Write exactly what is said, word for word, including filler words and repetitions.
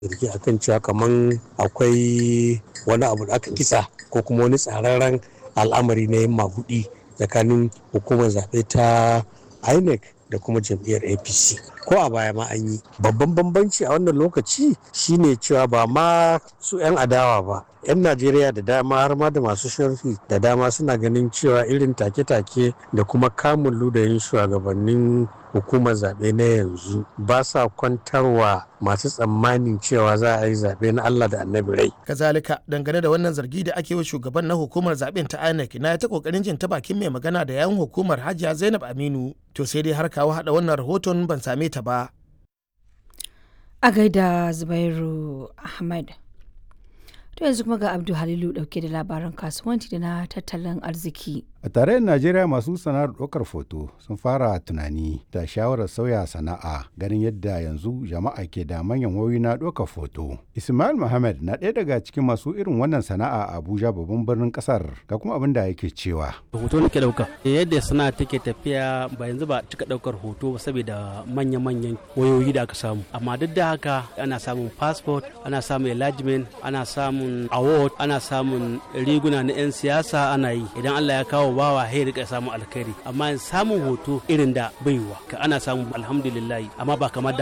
zargi akan cewa kaman akwai wani abu da aka kitsa ko kuma wani tsararren al'amari na yin maguɗi tsakanin hukumar zaɓe ta I N E C da kuma jam'iyyar A P C. Ko a baya ma an yi. Babban bambanci a wannan lokaci shine cewa ba ma su 'yan adawa ba. 'Yan Najeriya da dama har ma da masu sharhi da dama suna ganin cewa irin take-take da kuma kamun ludayin shugabannin hukumar zaɓe na yanzu ba sa kwantarwa masu tsammanin cewa za a yi zaɓe na Allah da annabi rai. Kazalika dangane da wannan zargi da ake wa shugaban na hukumar zaɓen ta I N E C na ta kokarin jin ta bakin mai magana da yawun hukumar Hajiya Zainab Aminu to sai dai har kawo hada wannan rahoton ban same ta ba. A gaida Zubairu Ahmad. To yanzu kuma ga Abdu Halilu dauke da labaran kasuwanci da na tattalin arziki. A tarayyar Najeriya masu sana'ar ɗaukar foto sun fara tunani da shawarar sauya sana'a ganin yadda yanzu jama'a ke da manyan wayoyi na ɗaukar foto. Ismail Muhammad na ɗaya daga cikin masu irin wannan sana'a a Abuja babban birnin ƙasar ga kuma abin da yake cewa. Hoto nake ɗauka. Yadda sana'a take tafiya ba yanzu ba cika ɗaukar hoto saboda manya-manyan wayoyi da aka samu. Amma duk da haka ana samun passport, ana samun enlargement, ana samun award, ana samun riguna na 'yan siyasa ana yi. Idan Allah ya kawo bawa hai rika samun alkhairi amma samun hoto irin da baiwa ka ana samun alhamdulillah amma ba kamar da